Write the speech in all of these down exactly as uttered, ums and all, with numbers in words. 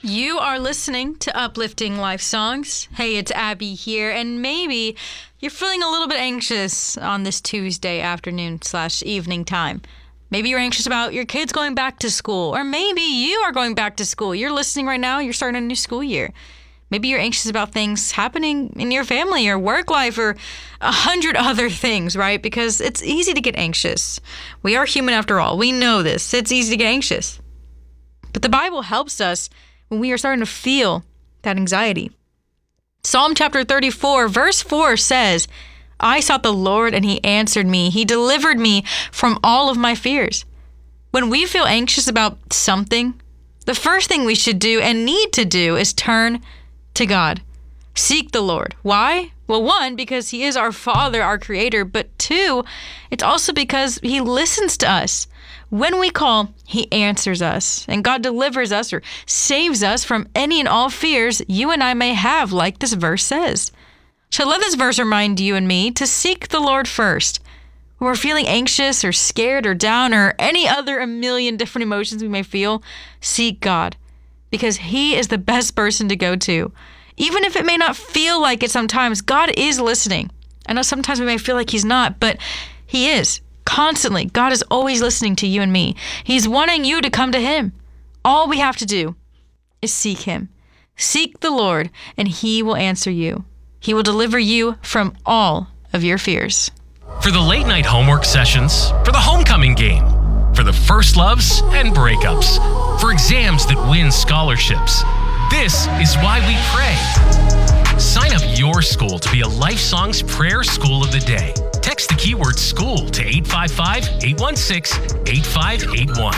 You are listening to Uplifting Life Songs. Hey, it's Abby here, and maybe you're feeling a little bit anxious on this Tuesday afternoon slash evening time. Maybe you're anxious about your kids going back to school, or maybe you are going back to school. You're listening right now, you're starting a new school year. Maybe you're anxious about things happening in your family or work life or a hundred other things, right? Because it's easy to get anxious. We are human after all. We know this. It's easy to get anxious. But the Bible helps us when we are starting to feel that anxiety. Psalm chapter thirty-four, verse four says, I sought the Lord and he answered me. He delivered me from all of my fears. When we feel anxious about something, the first thing we should do and need to do is turn to God. Seek the Lord. Why? Well, one, because he is our Father, our Creator, but two, it's also because he listens to us. When we call, he answers us, and God delivers us or saves us from any and all fears you and I may have, like this verse says. So let this verse remind you and me to seek the Lord first. When we're feeling anxious or scared or down or any other a million different emotions we may feel, seek God, because he is the best person to go to. Even if it may not feel like it sometimes, God is listening. I know sometimes we may feel like he's not, but he is. Constantly, God is always listening to you and me. He's wanting you to come to him. All we have to do is seek him. Seek the Lord, and he will answer you. He will deliver you from all of your fears. For the late night homework sessions, for the homecoming game, for the first loves and breakups, for exams that win scholarships, this is why we pray. Sign up your school to be a Life Songs Prayer School of the Day. Text the keyword SCHOOL to eight five five, eight one six, eight five eight one.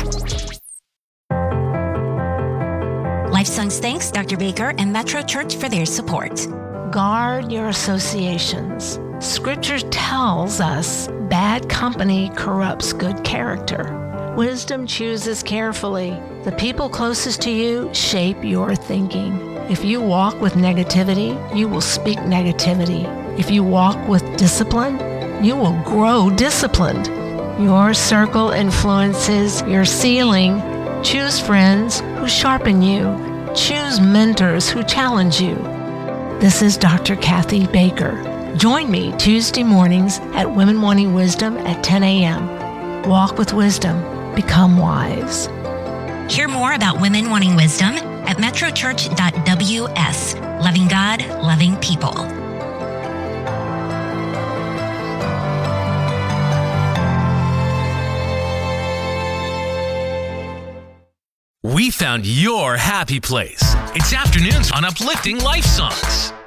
Life Songs thanks Doctor Baker and Metro Church for their support. Guard your associations. Scripture tells us bad company corrupts good character. Wisdom chooses carefully. The people closest to you shape your thinking. If you walk with negativity, you will speak negativity. If you walk with discipline, you will grow disciplined. Your circle influences your ceiling. Choose friends who sharpen you. Choose mentors who challenge you. This is Doctor Kathy Baker. Join me Tuesday mornings at Women Wanting Wisdom at ten a.m. Walk with wisdom. Become wise. Hear more about Women Wanting Wisdom at metro church dot w s. Loving God, loving people. We found your happy place. It's afternoons on Uplifting Life Songs.